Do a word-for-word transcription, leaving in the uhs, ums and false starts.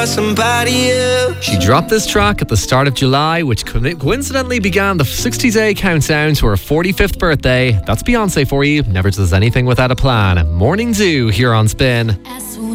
somebody else. She dropped this track at the start of July, which co- coincidentally began the sixty-day countdown to her forty-fifth birthday. That's Beyonce for you. Never does anything without a plan. Morning Zoo here on Spin.